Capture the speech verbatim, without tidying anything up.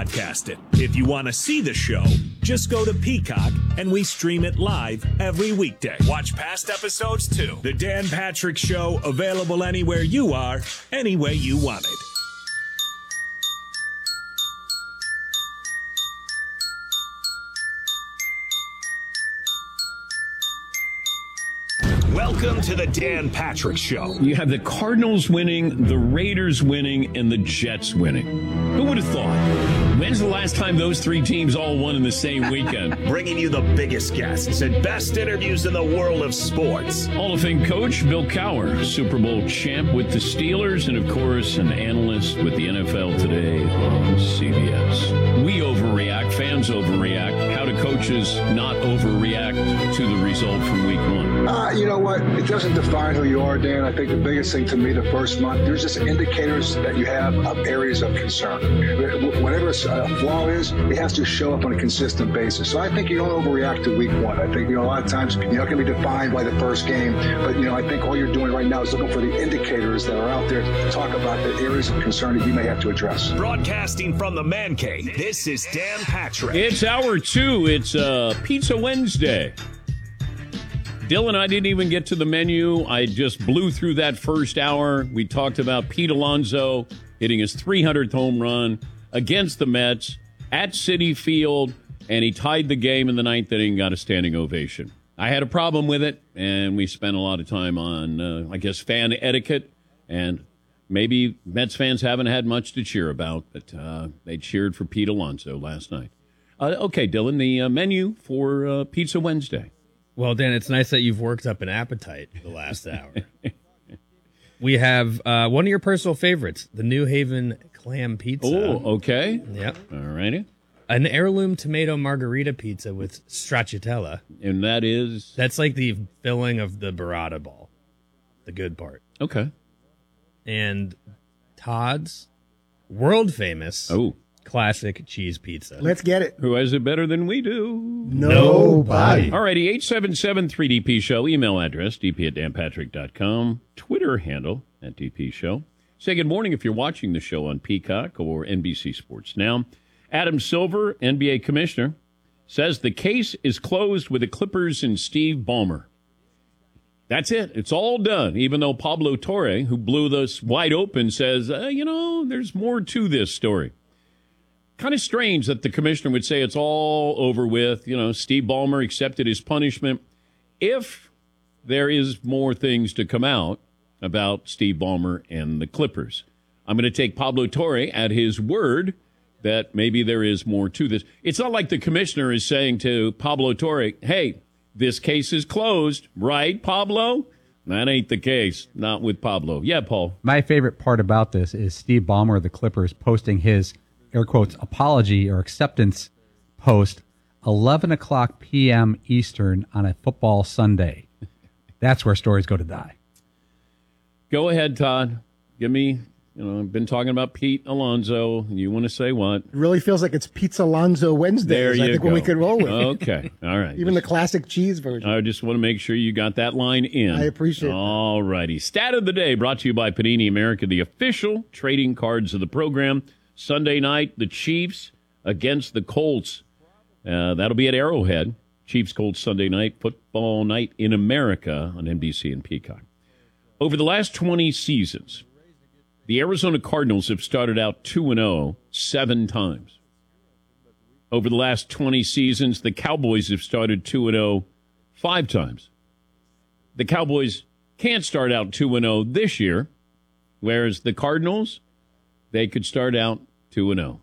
podcast it. If you want to see the show, just go to Peacock, and we stream it live every weekday. Watch past episodes, too. The Dan Patrick Show, available anywhere you are, any way you want it. Welcome to the Dan Patrick Show. You have the Cardinals winning, the Raiders winning, and the Jets winning. Who would have thought? When's the last time those three teams all won in the same weekend? Bringing you the biggest guests and best interviews in the world of sports. Hall of Fame coach Bill Cowher, Super Bowl champ with the Steelers, and, of course, an analyst with the N F L Today on C B S. We overreact. Fans overreact. How do coaches not overreact to the result from week one? Uh, you know what? It doesn't define who you are, Dan. I think the biggest thing to me the first month, there's just indicators that you have of areas of concern. Whatever a flaw is, it has to show up on a consistent basis. So I think you don't overreact to week one. I think, you know, a lot of times, you know, it can be defined by the first game. But, you know, I think all you're doing right now is looking for the indicators that are out there to talk about the areas of concern that you may have to address. Broadcasting from the Man Cave, this is Dan Patrick. It's hour two. It's uh, Pizza Wednesday. Dylan and I didn't even get to the menu. I just blew through that first hour. We talked about Pete Alonso hitting his three hundredth home run against the Mets at Citi Field, and he tied the game in the ninth inning and got a standing ovation. I had a problem with it, and we spent a lot of time on, uh, I guess, fan etiquette, and maybe Mets fans haven't had much to cheer about, but uh, they cheered for Pete Alonso last night. Uh, okay, Dylan, the uh, menu for uh, Pizza Wednesday. Well, Dan, it's nice that you've worked up an appetite the last hour. We have uh, one of your personal favorites, the New Haven clam pizza. Oh, okay. Yep. All righty. An heirloom tomato margarita pizza with stracciatella. And that is? That's like the filling of the burrata ball, the good part. Okay. And Todd's world famous oh. classic cheese pizza. Let's get it. Who has it better than we do? Nobody. All righty, eight seven seven three D P Show. Email address, d p at dan patrick dot com. Twitter handle, at D P Show. Say good morning if you're watching the show on Peacock or N B C Sports Now. Adam Silver, N B A Commissioner, says the case is closed with the Clippers and Steve Ballmer. That's it. It's all done, even though Pablo Torre, who blew this wide open, says, uh, you know, there's more to this story. Kind of strange that the commissioner would say it's all over with. You know, Steve Ballmer accepted his punishment. If there is more things to come out about Steve Ballmer and the Clippers, I'm going to take Pablo Torre at his word that maybe there is more to this. It's not like the commissioner is saying to Pablo Torre, hey, this case is closed, right, Pablo? That ain't the case. Not with Pablo. Yeah, Paul. My favorite part about this is Steve Ballmer of the Clippers posting his air quotes, apology or acceptance post, eleven o'clock p.m. Eastern on a football Sunday. That's where stories go to die. Go ahead, Todd. Give me, you know, I've been talking about Pete Alonso. You want to say what? It really feels like it's Pizza Alonso Wednesday. There you I think go. when we could roll with. Okay. All right. Even just, the classic cheese version. I just want to make sure you got that line in. I appreciate it. All righty. Stat of the day brought to you by Panini America, the official trading cards of the program. Sunday night, the Chiefs against the Colts. Uh, that'll be at Arrowhead. Chiefs-Colts Sunday night, football night in America on N B C and Peacock. Over the last twenty seasons, the Arizona Cardinals have started out two and oh seven times. Over the last twenty seasons, the Cowboys have started two and oh five times. The Cowboys can't start out two and oh this year, whereas the Cardinals, they could start out two and oh.